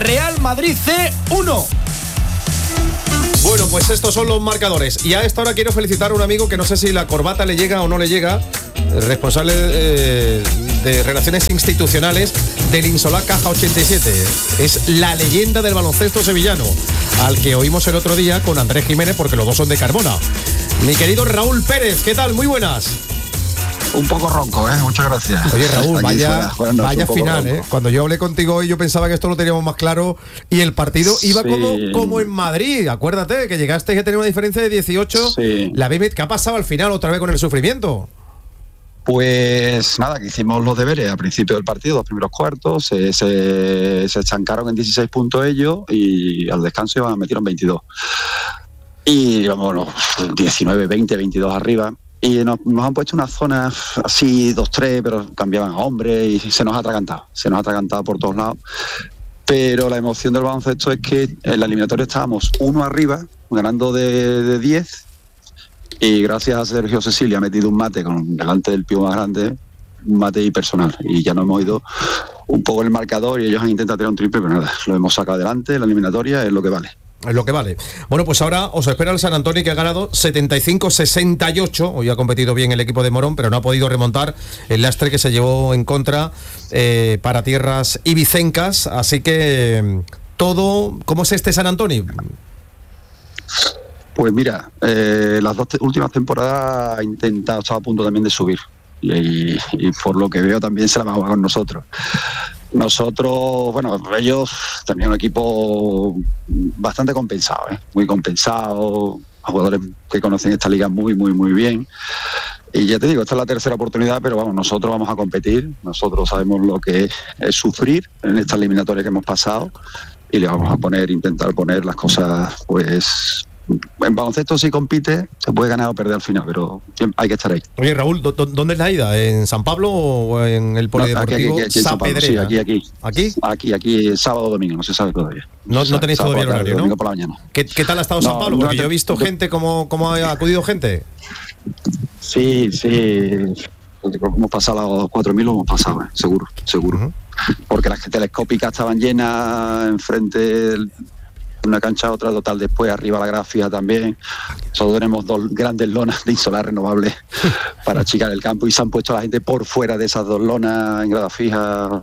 Real Madrid C 1. Bueno, pues estos son los marcadores. Y a esta hora quiero felicitar a un amigo que no sé si la corbata le llega o no le llega, responsable de Relaciones Institucionales del Insolá Caja 87. Es la leyenda del baloncesto sevillano, al que oímos el otro día con Andrés Jiménez, porque los dos son de Carmona. Mi querido Raúl Pérez, ¿qué tal? Muy buenas. Un poco ronco, muchas gracias. Oye, Raúl, vaya final, ronco. Cuando yo hablé contigo hoy, yo pensaba que esto lo teníamos más claro y el partido iba como en Madrid. Acuérdate que llegaste a tener una diferencia de 18. Sí. ¿Qué ha pasado al final otra vez con el sufrimiento? Pues nada, que hicimos los deberes al principio del partido, los primeros cuartos, se estancaron en 16 puntos ellos y al descanso metieron 22. Y vamos, 19, 20, 22 arriba. Y nos han puesto unas zonas así, 2-3, pero cambiaban a hombres y se nos ha atragantado por todos lados. Pero la emoción del baloncesto es que en la eliminatoria estábamos 1 arriba, ganando de 10, y gracias a Sergio Cecilia ha metido un mate delante del pívot más grande, un mate personal, y ya nos hemos ido un poco en el marcador y ellos han intentado tirar un triple, pero nada, lo hemos sacado adelante, la eliminatoria es lo que vale. Es lo que vale. Bueno, pues ahora os espera el San Antonio, que ha ganado 75-68. Hoy ha competido bien el equipo de Morón, pero no ha podido remontar el lastre que se llevó en contra para tierras ibicencas. Así que todo, ¿cómo es este San Antonio? Pues mira, las 2 últimas temporadas ha intentado, estaba a punto también de subir. Y por lo que veo también se la va a jugar con nosotros. Nosotros, ellos tenían un equipo bastante compensado, muy compensado, jugadores que conocen esta liga muy, muy, muy bien. Y ya te digo, esta es la tercera oportunidad, pero nosotros vamos a competir, nosotros sabemos lo que es sufrir en esta eliminatoria que hemos pasado y le vamos a intentar poner las cosas, pues... En baloncesto si compite se puede ganar o perder al final, pero hay que estar ahí. Oye, Raúl, ¿dónde es la ida? ¿En San Pablo o en el Polideportivo San Pedrera? Sí, aquí sábado o domingo, no se sabe todavía. No tenéis todavía el horario, ¿no? Domingo por la mañana. ¿Qué tal ha estado San Pablo? Porque yo he visto gente, ¿cómo ha acudido gente? Sí, hemos pasado los 4.000, lo hemos pasado, seguro. Uh-huh. Porque las telescópicas estaban llenas enfrente una cancha, otra total después, arriba la grafía también. Solo tenemos 2 grandes lonas de insolar renovables para achicar el campo y se han puesto a la gente por fuera de esas 2 lonas en grada fija.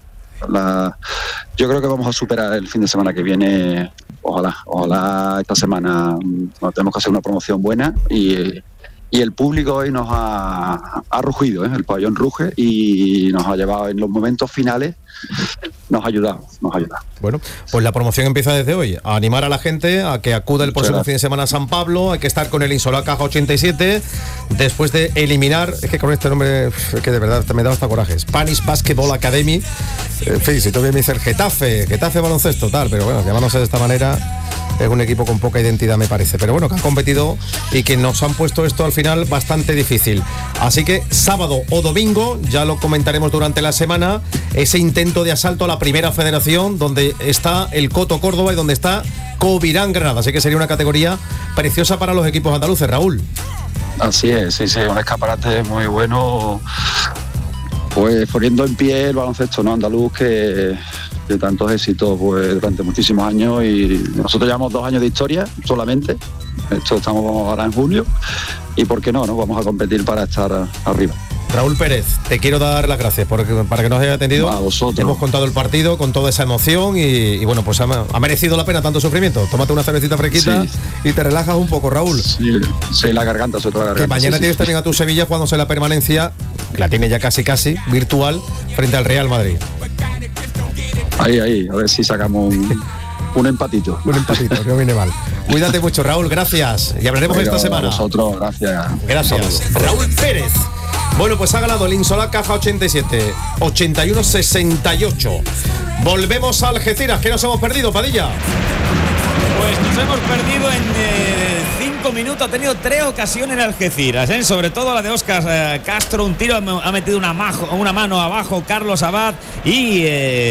Yo creo que vamos a superar el fin de semana que viene. Ojalá esta semana tenemos que hacer una promoción buena y el público hoy nos ha rugido, el pabellón ruge y nos ha llevado en los momentos finales, nos ha ayudado. Bueno, pues la promoción empieza desde hoy, a animar a la gente a que acuda el próximo fin de semana a San Pablo. Hay que estar con el Insolá Caja 87 después de eliminar, es que con este nombre es que de verdad me da hasta coraje, Spanish Basketball Academy, en fin, si todavía me dice el Getafe baloncesto, tal, pero bueno, llamándose de esta manera es un equipo con poca identidad, me parece, pero bueno, que han competido y que nos han puesto esto al final bastante difícil. Así que sábado o domingo, ya lo comentaremos durante la semana, ese intento de asalto a la primera federación, donde está el Coto Córdoba y donde está Covirán Granada. Así que sería una categoría preciosa para los equipos andaluces, Raúl. Así es, sí, un escaparate muy bueno, pues poniendo en pie el baloncesto andaluz que de tantos éxitos pues durante muchísimos años, y nosotros llevamos 2 años de historia solamente. Estamos ahora en junio y por qué no vamos a competir para estar arriba. Raúl Pérez, te quiero dar las gracias para que nos haya atendido. A vosotros. Hemos contado el partido con toda esa emoción y bueno, pues ha merecido la pena tanto sufrimiento. Tómate una cervecita fresquita y te relajas un poco, Raúl. Sí, la garganta, sobre todo la garganta. Que mañana tienes también a tu Sevilla jugándose la permanencia, la tiene ya casi virtual, frente al Real Madrid. Ahí, a ver si sacamos un empatito. Un empatito, no viene mal. Cuídate mucho, Raúl, gracias. Y hablaremos esta semana. A vosotros, gracias. Gracias. Raúl Pérez. Bueno, pues ha ganado el Insolá Caja 87, 81-68. Volvemos a Algeciras. ¿Qué nos hemos perdido, Padilla? Pues nos hemos perdido en 5 5 minutos ha tenido 3 ocasiones en Algeciras, sobre todo la de Óscar Castro, un tiro, ha metido una mano abajo Carlos Abad y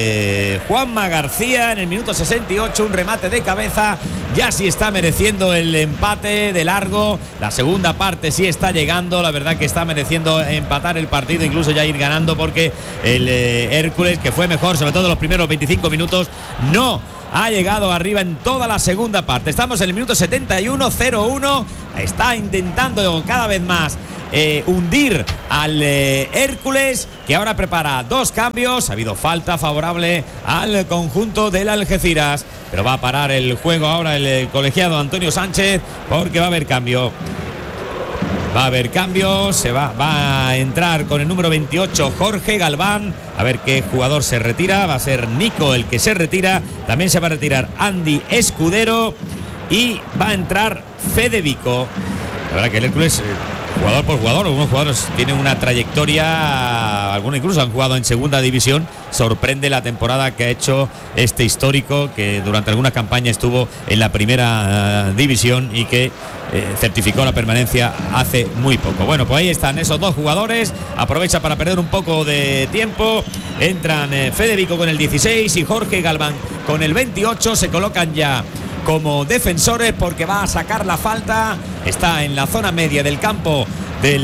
Juanma García en el minuto 68, un remate de cabeza. Ya sí está mereciendo el empate de largo, la segunda parte sí está llegando, la verdad que está mereciendo empatar el partido, incluso ya ir ganando, porque el Hércules, que fue mejor sobre todo los primeros 25 minutos, no ha llegado arriba en toda la segunda parte. Estamos en el minuto 71, 0-1. Está intentando cada vez más hundir al Hércules, que ahora prepara 2 cambios. Ha habido falta favorable al conjunto del Algeciras, pero va a parar el juego ahora el colegiado Antonio Sánchez, porque va a haber cambio. Va a haber cambios, va a entrar con el número 28 Jorge Galván, a ver qué jugador se retira. Va a ser Nico el que se retira, también se va a retirar Andy Escudero y va a entrar Fede Vico. La verdad que el Hércules, jugador por jugador, algunos jugadores tienen una trayectoria, algunos incluso han jugado en segunda división. Sorprende la temporada que ha hecho este histórico, que durante alguna campaña estuvo en la primera división y que certificó la permanencia hace muy poco. Bueno, pues ahí están esos 2 jugadores. Aprovecha para perder un poco de tiempo. Entran Federico con el 16 y Jorge Galván con el 28. Se colocan ya como defensores porque va a sacar la falta. Está en la zona media del campo del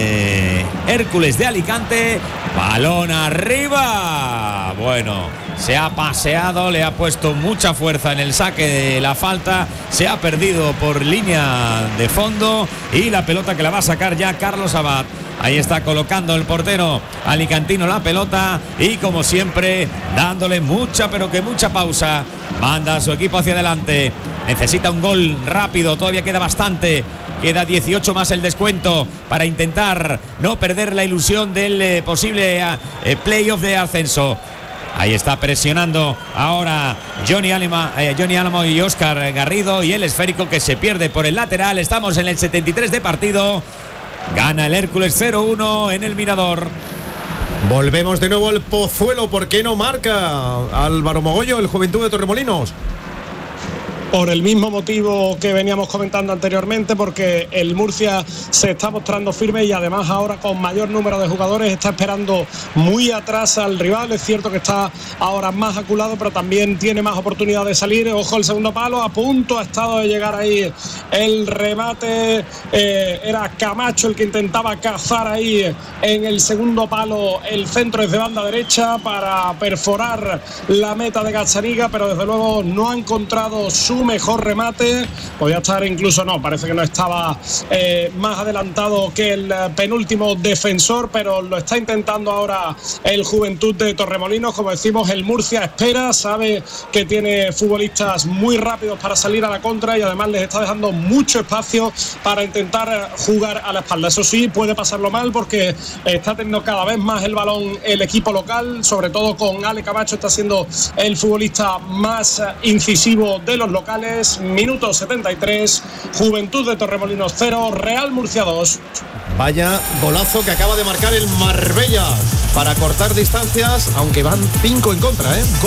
Hércules de Alicante. Balón arriba. Bueno, se ha paseado, le ha puesto mucha fuerza en el saque de la falta. Se ha perdido por línea de fondo y la pelota que la va a sacar ya Carlos Abad. Ahí está colocando el portero alicantino la pelota y, como siempre, dándole mucha, pero que mucha pausa. Manda a su equipo hacia adelante. Necesita un gol rápido, todavía queda bastante. Queda 18 más el descuento para intentar no perder la ilusión del posible playoff de ascenso. Ahí está presionando ahora Johnny Álamo y Óscar Garrido, y el esférico que se pierde por el lateral. Estamos en el 73 de partido. Gana el Hércules 0-1 en el Mirador. Volvemos de nuevo al Pozuelo. ¿Por qué no marca Álvaro Mogollo, el Juventud de Torremolinos? Por el mismo motivo que veníamos comentando anteriormente, porque el Murcia se está mostrando firme y además ahora con mayor número de jugadores está esperando muy atrás al rival. Es cierto que está ahora más aculado, pero también tiene más oportunidad de salir. Ojo, el segundo palo, a punto ha estado de llegar ahí el remate. Era Camacho el que intentaba cazar ahí en el segundo palo el centro desde banda derecha para perforar la meta de Gazzaniga, pero desde luego no ha encontrado su mejor remate. Podía estar incluso, no, parece que no estaba más adelantado que el penúltimo defensor, pero lo está intentando ahora el Juventud de Torremolinos. Como decimos, el Murcia espera, sabe que tiene futbolistas muy rápidos para salir a la contra y además les está dejando mucho espacio para intentar jugar a la espalda. Eso sí, puede pasarlo mal porque está teniendo cada vez más el balón el equipo local, sobre todo con Ale Camacho, está siendo el futbolista más incisivo de los locales. Minuto 73, Juventud de Torremolinos 0, Real Murcia 2. Vaya golazo que acaba de marcar el Marbella para cortar distancias, aunque van 5 en contra,